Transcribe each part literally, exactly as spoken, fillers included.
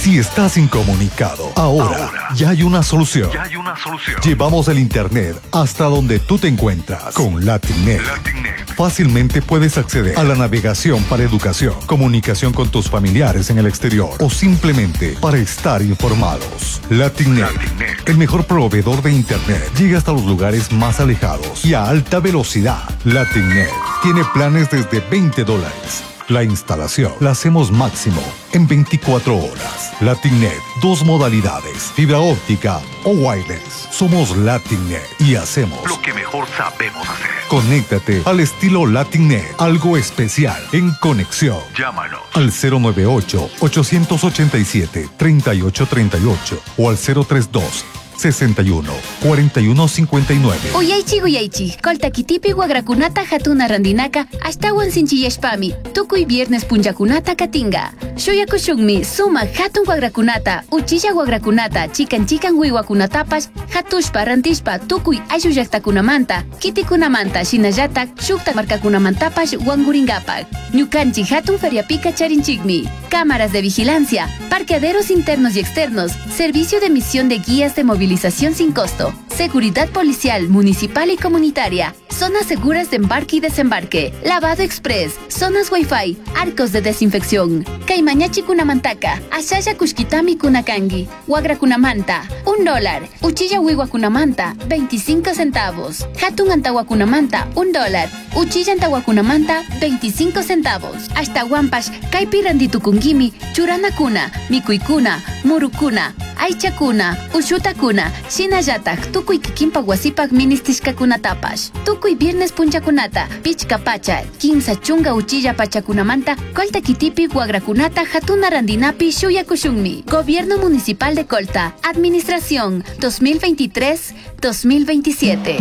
Si estás incomunicado, ahora, ahora ya hay una solución. Ya hay una solución. Llevamos el internet hasta donde tú te encuentras. Con Latinnet. Latinnet. Fácilmente puedes acceder a la navegación para educación, comunicación con tus familiares en el exterior o simplemente para estar informados. Latinnet, Latinnet, el mejor proveedor de internet, llega hasta los lugares más alejados y a alta velocidad. Latinnet tiene planes desde veinte dólares. La instalación la hacemos máximo en veinticuatro horas. Latinnet, dos modalidades, fibra óptica o wireless. Somos Latinnet y hacemos lo que mejor sabemos hacer. Conéctate al estilo Latinnet, algo especial en conexión. Llámanos al cero nueve ocho, ocho ocho siete, tres ocho tres ocho o al cero tres dos, sesenta y uno, cuarenta y uno cincuenta y nueve. Uyaychi guyaychi, koltakitipi guagrakunata hatuna randinaka, ashtawan sinchillashpami, tukuy viernes punchakunata katinga. Shoyakushunmi, suma hatun guagrakunata, uchilla guagrakunata, chikan chikan wiwakunatapash, hatushpa rantishpa, tukuy ayu llaqtakunamanta, kitikunamanta, shinallatak, shukta markakunamantapash, wanguringapak. Ñukanchi hatun feriapika charinchikmi. Cámaras de vigilancia, parqueaderos internos y externos, servicio de emisión de guías de movilización sin costo, seguridad policial, municipal y comunitaria, zonas seguras de embarque y desembarque, lavado express, zonas wifi, arcos de desinfección. Kaimañachi kunamantaka, ashaya kushkitami kunakangi, wagra kunamanta, un dólar, uchilla wiwa kunamanta, veinticinco centavos, hatun antawa kunamanta, un dólar, uchilla antawa kunamanta, veinticinco centavos. Hasta Wampash, kaipiranditukungi, churana kuna, mikuikuna, murukuna, aichakuna, ushutakuna, shinayatak, tukuy kikimpa wasipak ministishkakunatapash. Tukuy viernes punchakunata, pichka pacha, quinza chunga uchilla pachakunamanta, kolta kitipi guagrakunata, hatuna randinapi shuyakushunmi. Gobierno Municipal de Colta, Administración dos mil veintitrés dos mil veintisiete.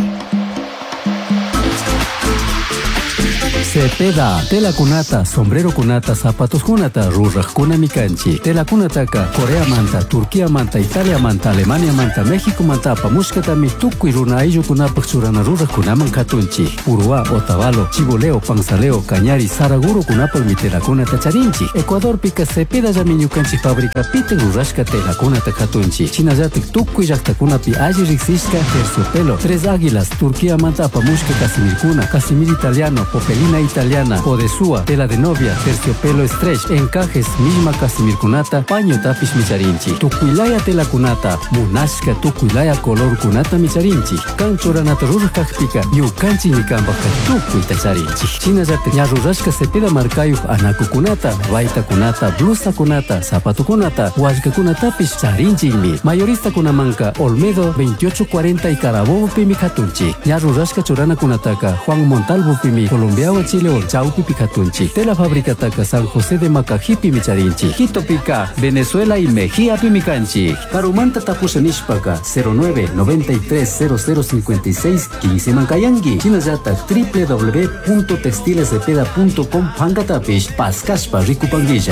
Cepeda, tela kunata, sombrero kunata, zapatos kunata, rurraj kuna mikanchi. Tela kunataka, Corea manta, Turquía manta, Italia manta, Alemania manta, México manta, pamushkatami, tukuy runa ayllu kunapak churana rurraj kunaman katunchi. Urua, Otavalo, Chiboleo, Panzaleo, Cañari, Saraguro kunapak mi tela kunata charinchi. Ecuador pika Cepeda llami ñukanchi fábrica piten rurrashka tela kunata katunchi. Chinallatik tukuy llaqtakunapi alli riksishka terciopelo, Tres Águilas, Turquía manta, pamushka Casimir kuna, Casimir italiano, Popelina italiana, Odesúa, tela de novia, terciopelo stretch, encajes, misma Casimir kunata, paño tapish micharinchi. Tukuylaya tela kunata, munashka tukuylaya color kunata micharinchi. Kanchuranata rurajkakpika, ñukanchi ñikambaka tukuy tacharinchi. Chinallatik ña rurashka Cepeda markayuq anaku kunata, vaita kunata, blusa kunata, zapato kunata, wallka kunatapish charinchikmi. Mayorista kunamanka, Olmedo veintiocho cuarenta y Carabobo pimi katunchi. Ña rurashka churana kunataka, Juan Montalvo pimi, Colombiawa Chile o Chaupi Picatunchi. Tela fábrica taca San José de Macajipi Micharinchi. Quito Pica, Venezuela y Mejía Pimicanchi. Carumanta Tapusanishpaka cero nueve noventa y tres cero cero cincuenta y seis quince Mancayangi. Chinayata w w w punto textilescepeda punto com Pangatapish Pascashpa Ricupanguilla.